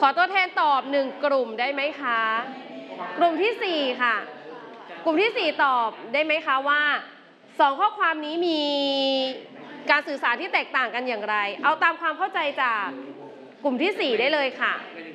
อตัวแทนตอบ1กลุ่มได้ไหมคะกลุ่มที่4ค่ะกลุ่มที่4ตอบได้ไหมคะว่า2ข้อความนี้มีการสื่อสารที่แตกต่างกันอย่างไรเอาตามความเข้าใจจากกลุ่มที่4ได้เลยค่ะ